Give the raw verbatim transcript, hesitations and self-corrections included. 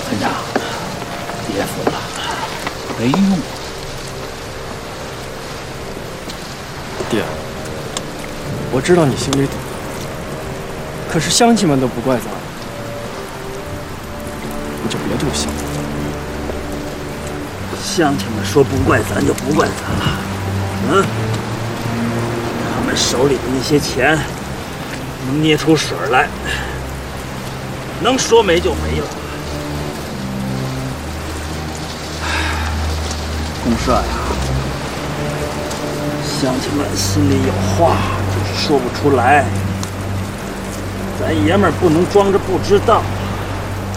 村长，别扶了，没用。 爹，我知道你心里懂，可是乡亲们都不怪咱，你就别这么想。 乡亲们说不怪咱就不怪咱了，嗯？他们手里的那些钱能捏出水来，能说没就没了。公社呀，乡亲们心里有话，就是说不出来。咱爷们儿不能装着不知道。